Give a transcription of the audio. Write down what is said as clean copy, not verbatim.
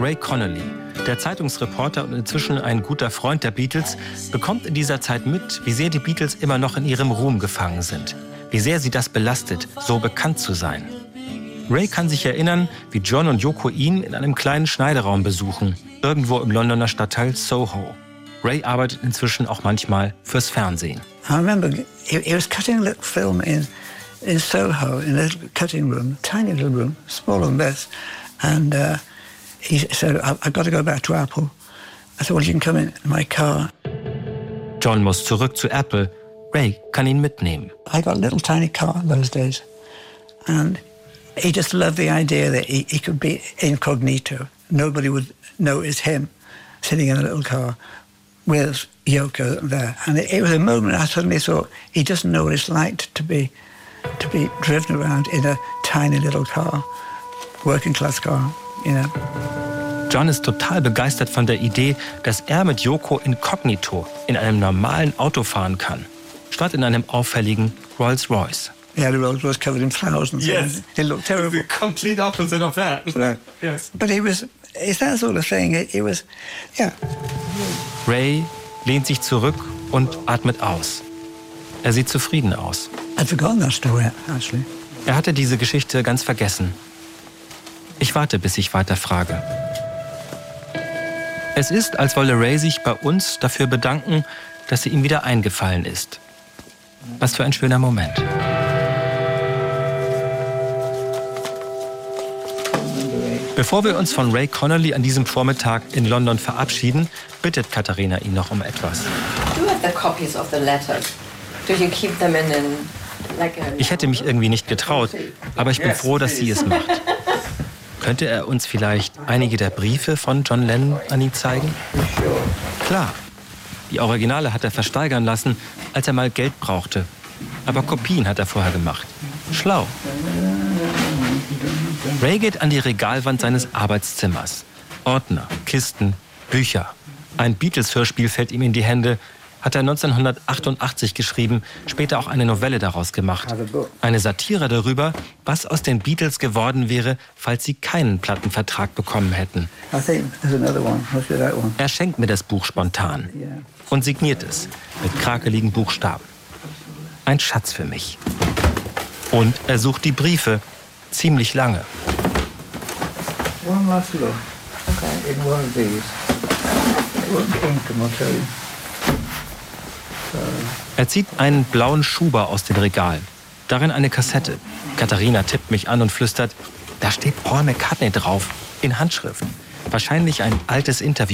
Ray Connolly, der Zeitungsreporter und inzwischen ein guter Freund der Beatles, bekommt in dieser Zeit mit, wie sehr die Beatles immer noch in ihrem Ruhm gefangen sind. Wie sehr sie das belastet, so bekannt zu sein. Ray kann sich erinnern, wie John und Yoko ihn in einem kleinen Schneideraum besuchen, irgendwo im Londoner Stadtteil Soho. Ray arbeitet inzwischen auch manchmal fürs Fernsehen. I remember he was cutting a little film in Soho, in a little cutting room, tiny little room, smaller than this. And he said, I've got to go back to Apple. I said, well, you can come in my car. John muss zurück zu Apple. Ray kann ihn mitnehmen. I got a little tiny car in those days. And he just loved the idea that he could be incognito. Nobody would know it's him sitting in a little car with Yoko there. And it was a moment I suddenly thought, he doesn't know what it's like to be driven around in a tiny little car, working class car, you know. John ist total begeistert von der Idee, dass er mit Yoko inkognito in einem normalen Auto fahren kann, statt in einem auffälligen Rolls-Royce. Yeah, the road was covered in flowers and Yes. things. It looked terrible. The complete opposite of that. Right. Yes. But it's that sort of thing. It was, yeah. Ray lehnt sich zurück und atmet aus. Er sieht zufrieden aus. I'd forgotten that story, actually. Er hatte diese Geschichte ganz vergessen. Ich warte, bis ich weiter frage. Es ist, als wolle Ray sich bei uns dafür bedanken, dass sie ihm wieder eingefallen ist. Was für ein schöner Moment. Bevor wir uns von Ray Connolly an diesem Vormittag in London verabschieden, bittet Katharina ihn noch um etwas. Do you have the copies of the letters? Do you keep them in like a... Ich hätte mich irgendwie nicht getraut, aber ich bin froh, dass sie es macht. Könnte er uns vielleicht einige der Briefe von John Lennon an ihn zeigen? Klar. Die Originale hat er versteigern lassen, als er mal Geld brauchte. Aber Kopien hat er vorher gemacht. Schlau. Ray geht an die Regalwand seines Arbeitszimmers. Ordner, Kisten, Bücher. Ein Beatles-Hörspiel fällt ihm in die Hände. Hat er 1988 geschrieben, später auch eine Novelle daraus gemacht. Eine Satire darüber, was aus den Beatles geworden wäre, falls sie keinen Plattenvertrag bekommen hätten. Er schenkt mir das Buch spontan und signiert es mit krakeligen Buchstaben. Ein Schatz für mich. Und er sucht die Briefe, ziemlich lange. One last look. Okay. In one of these. It won't be ink, I'll tell you. Er zieht einen blauen Schuber aus den Regalen. Darin eine Kassette. Katharina tippt mich an und flüstert, da steht Paul McCartney drauf, in Handschrift. Wahrscheinlich ein altes Interview